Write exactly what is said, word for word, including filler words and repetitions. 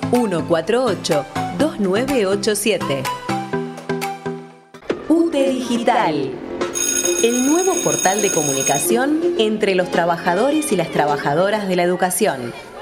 uno cuatro ocho, dos nueve ocho siete. U T E Digital, el nuevo portal de comunicación entre los trabajadores y las trabajadoras de la educación.